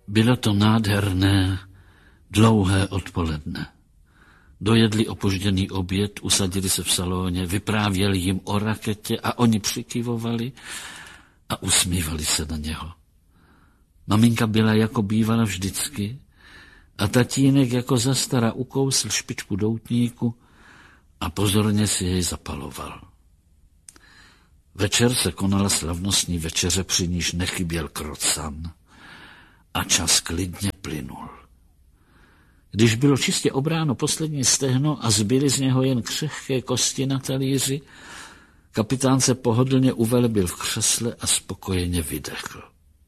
Bylo to nádherné, dlouhé odpoledne. Dojedli opožděný oběd, usadili se v salóně, vyprávěli jim o raketě a oni přikyvovali a usmívali se na něho. Maminka byla jako bývala vždycky a tatínek jako zastara ukousl špičku doutníku a pozorně si jej zapaloval. Večer se konala slavnostní večeře, při níž nechyběl krocan a čas klidně plynul. Když bylo čistě obráno poslední stehno a zbyly z něho jen křehké kosti na talíři, kapitán se pohodlně uvelebil v křesle a spokojeně vydechl.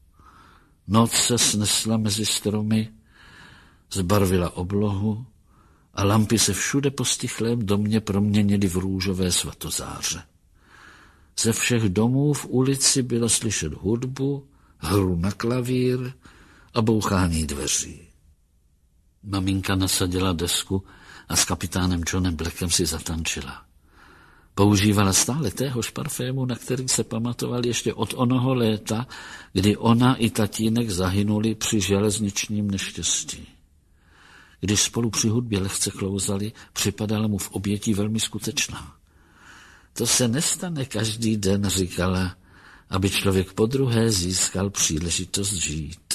Noc se snesla mezi stromy, zbarvila oblohu a lampy se všude po stichlém domě proměnily v růžové svatozáře. Ze všech domů v ulici bylo slyšet hudbu, hru na klavír a bouchání dveří. Maminka nasadila desku a s kapitánem Johnem Blackem si zatančila. Používala stále téhož parfému, na který se pamatoval ještě od onoho léta, kdy ona i tatínek zahynuli při železničním neštěstí. Když spolu při hudbě lehce klouzali, připadala mu v obětí velmi skutečná. To se nestane každý den, říkala, aby člověk podruhé získal příležitost žít.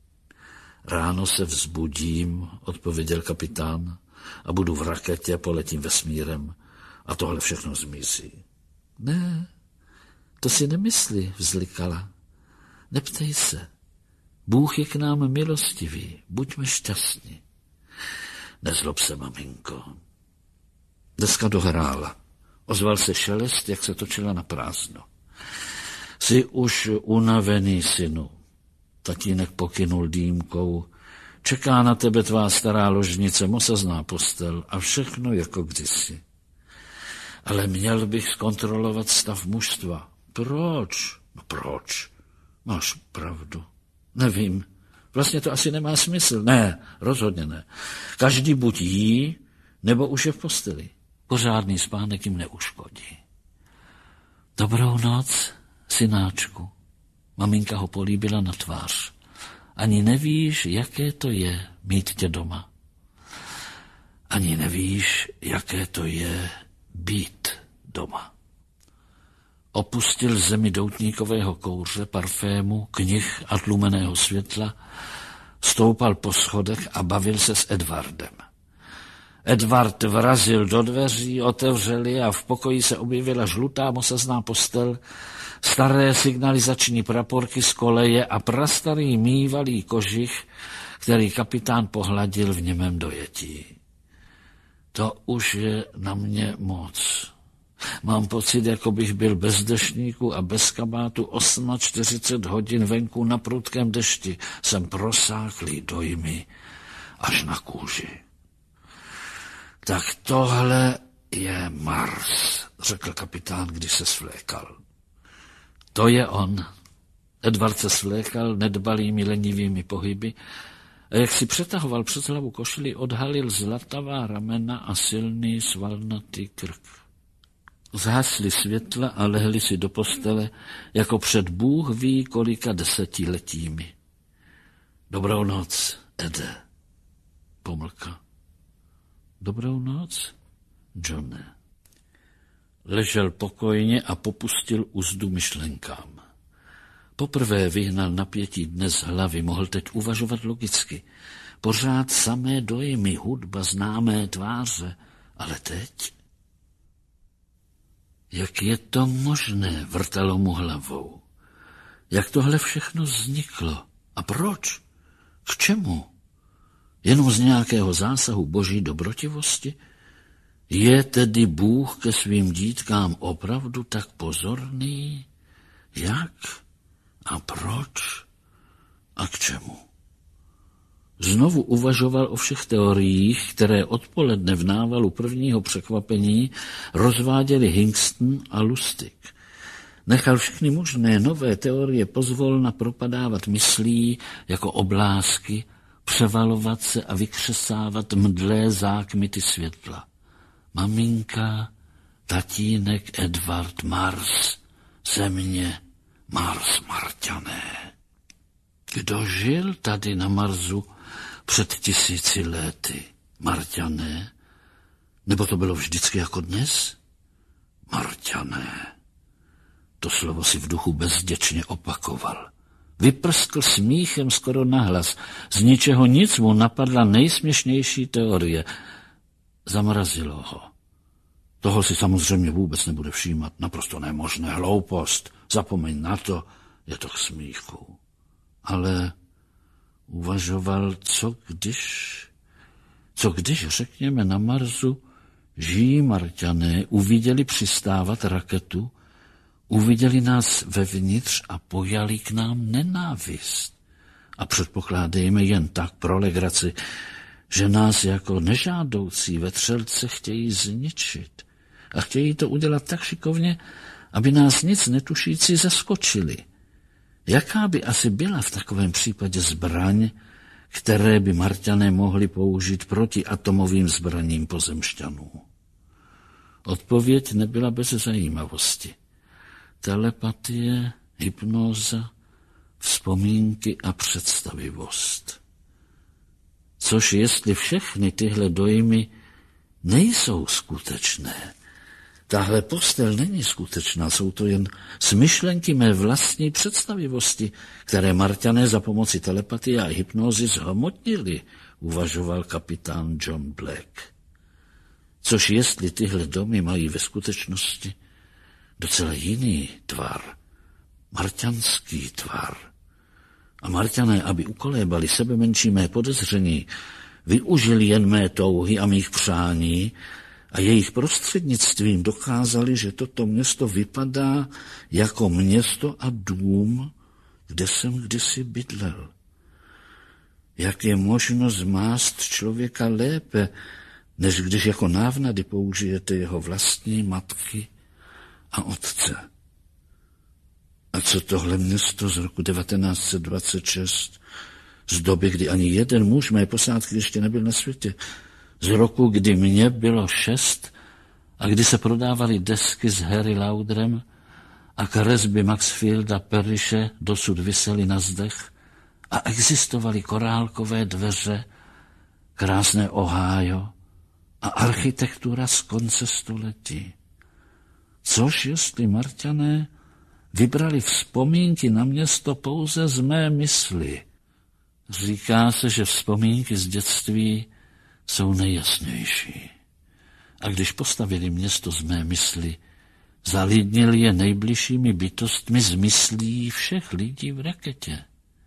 Ráno se vzbudím, odpověděl kapitán, a budu v raketě, poletím vesmírem a tohle všechno zmizí. Ne, to si nemysli, vzlikala. Neptej se. Bůh je k nám milostivý, buďme šťastní. Nezlob se, maminko. Deska dohrála. Ozval se šelest, jak se točila na prázdno. Jsi už unavený, synu. Tatínek pokynul dýmkou. Čeká na tebe tvá stará ložnice, mosazná postel a všechno jako kdysi. Ale měl bych zkontrolovat stav mužstva. Proč? No proč? Máš pravdu. Nevím. Vlastně to asi nemá smysl. Ne, rozhodně ne. Každý buď jí, nebo už je v posteli. Pořádný spánek jim neuškodí. Dobrou noc, synáčku. Maminka ho políbila na tvář. Ani nevíš, jaké to je mít tě doma. Ani nevíš, jaké to je být doma. Opustil zemi doutníkového kouře, parfému, knih a tlumeného světla, stoupal po schodech a bavil se s Edvardem. Edvard vrazil do dveří, otevřeli a v pokoji se objevila žlutá mosazná postel, staré signalizační praporky z koleje a prastarý mývalý kožich, který kapitán pohladil v němém dojetí. To už je na mě moc. Mám pocit, jako bych byl bez deštníku a bez kabátu 48 hodin venku na prudkém dešti. Jsem prosáklý dojmy až na kůži. Tak tohle je Mars, řekl kapitán, když se svlékal. To je on. Edvard se svlékal nedbalými lenivými pohyby a jak si přetahoval přes hlavu košili, odhalil zlatavá ramena a silný svalnatý krk. Zhasli světla a lehli si do postele, jako před Bůh ví kolika desetiletími. Dobrou noc, Ede. Pomlka. Dobrou noc, Johne. Ležel pokojně a popustil uzdu myšlenkám. Poprvé vyhnal napětí dne z hlavy, mohl teď uvažovat logicky. Pořád samé dojmy, hudba, známé tváře, ale teď? Jak je to možné, vrtalo mu hlavou. Jak tohle všechno vzniklo? A proč? K čemu? Jenom z nějakého zásahu boží dobrotivosti? Je tedy Bůh ke svým dítkám opravdu tak pozorný? Jak? A proč? A k čemu? Znovu uvažoval o všech teoriích, které odpoledne v návalu prvního překvapení rozváděli Hingston a Lustig. Nechal všechny možné nové teorie pozvolna propadávat myslí jako oblásky, převalovat se a vykřesávat mdlé zákmity světla. Maminka, tatínek, Edvard, Mars, země, Mars, Marťané. Kdo žil tady na Marsu před 1000 lety? Marťané? Nebo to bylo vždycky jako dnes? Marťané. To slovo si v duchu bezděčně opakoval. Vyprskl smíchem skoro nahlas. Z ničeho nic mu napadla nejsměšnější teorie. Zamrazilo ho. Toho si samozřejmě vůbec nebude všímat. Naprosto nemožné, hloupost. Zapomeň na to, je to k smíchu. Ale uvažoval, co když, řekněme, na Marsu žijí Marťané, uviděli přistávat raketu, uviděli nás vevnitř a pojali k nám nenávist. A předpokládejme jen tak pro legraci, že nás jako nežádoucí vetřelce chtějí zničit. A chtějí to udělat tak šikovně, aby nás nic netušící zaskočili. Jaká by asi byla v takovém případě zbraň, které by Marťané mohli použít proti atomovým zbraním pozemšťanů? Odpověď nebyla bez zajímavosti. Telepatie, hypnóza, vzpomínky a představivost. Což jestli všechny tyhle dojmy nejsou skutečné, tahle postel není skutečná, jsou to jen smyšlenky mé vlastní představivosti, které Marťané za pomoci telepatie a hypnózy zhmotnili, uvažoval kapitán John Black. Což jestli tyhle domy mají ve skutečnosti docela jiný tvar, marťanský tvar. A Marťané, aby ukolébali sebemenší mé podezření, využili jen mé touhy a mých přání a jejich prostřednictvím dokázali, že toto město vypadá jako město a dům, kde jsem kdysi bydlel. Jak je možno zmást člověka lépe, než když jako návnady použijete jeho vlastní matky a otce. A co tohle město z roku 1926, z doby, kdy ani jeden muž mé posádky ještě nebyl na světě, z roku, kdy mě bylo 6 a kdy se prodávaly desky s Harry Lauderem a kresby Maxfielda Parrishe dosud visely na zdech a existovaly korálkové dveře, krásné Ohio a architektura z konce století. Což jestli Marťané vybrali vzpomínky na město pouze z mé mysli. Říká se, že vzpomínky z dětství jsou nejjasnější. A když postavili město z mé mysli, zalidnili je nejbližšími bytostmi z myslí všech lidí v raketě.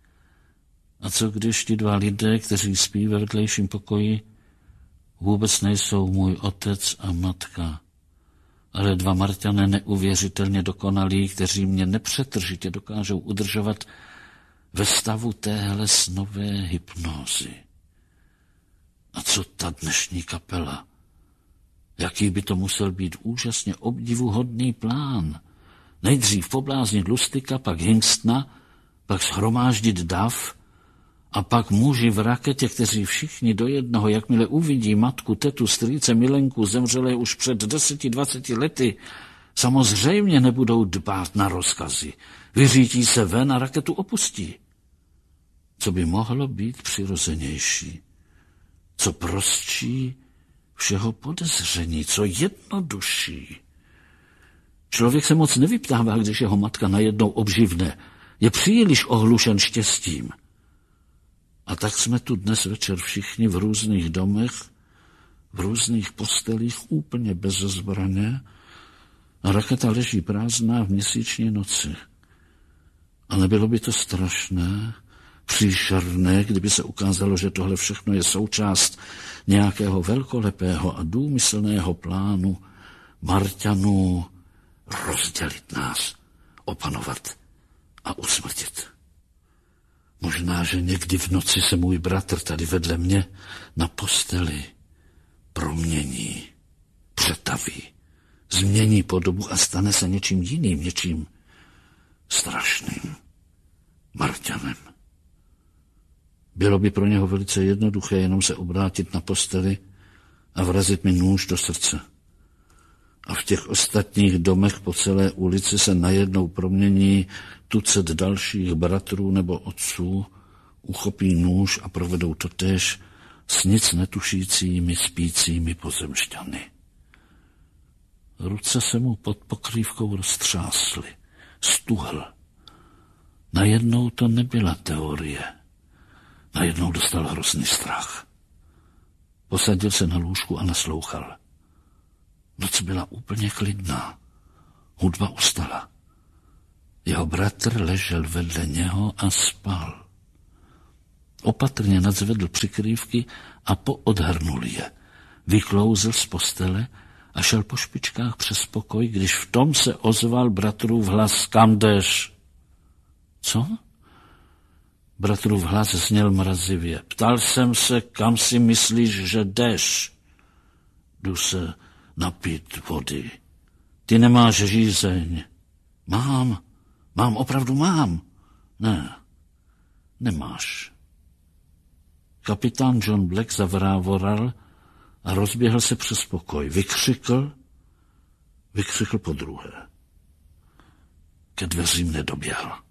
A co když ti 2 lidé, kteří spí ve vedlejším pokoji, vůbec nejsou můj otec a matka, ale 2 Marťané neuvěřitelně dokonalí, kteří mě nepřetržitě dokážou udržovat ve stavu téhle snové hypnózy. A co ta dnešní kapela? Jaký by to musel být úžasně obdivuhodný plán? Nejdřív pobláznit Lustika, pak Hingstna, pak shromáždit dav a pak muži v raketě, kteří všichni do jednoho, jakmile uvidí matku, tetu, strýce, milenku, zemřelé už před 10-20 lety, samozřejmě nebudou dbát na rozkazy. Vyřítí se ven a raketu opustí. Co by mohlo být přirozenější? Co prostší všeho podezření, co jednodušší. Člověk se moc nevyptává, když jeho matka najednou obživne. Je příliš ohlušen štěstím. A tak jsme tu dnes večer všichni v různých domech, v různých postelích, úplně bez zbraně, a raketa leží prázdná v měsíční noci. A nebylo by to strašné, příšerné, kdyby se ukázalo, že tohle všechno je součást nějakého velkolepého a důmyslného plánu Marťanů rozdělit nás, opanovat a usmrtit. Možná, že někdy v noci se můj bratr tady vedle mě na posteli promění, přetaví, změní podobu a stane se něčím jiným, něčím strašným, Marťanem. Bylo by pro něho velice jednoduché jenom se obrátit na posteli a vrazit mi nůž do srdce. A v těch ostatních domech po celé ulici se najednou promění tucet dalších bratrů nebo otců uchopí nůž a provedou to též s nic netušícími spícími pozemšťany. Ruce se mu pod pokrývkou roztřásly, stuhl. Najednou to nebyla teorie. Najednou dostal hrozný strach. Posadil se na lůžku a naslouchal. Noc byla úplně klidná. Hudba ustala. Jeho bratr ležel vedle něho a spal. Opatrně nadzvedl přikrývky a poodhrnul je. Vyklouzl z postele a šel po špičkách přes pokoj, když v tom se ozval bratrův hlas: Kam jdeš? Co? Bratrův hlas zněl mrazivě. Ptal jsem se, kam si myslíš, že jdeš? Jdu se napít vody. Ty nemáš žízeň. Mám, opravdu mám. Ne, nemáš. Kapitán John Black zavrávoral a rozběhl se přes pokoj. Vykřikl podruhé. Ke dveřím nedoběhl.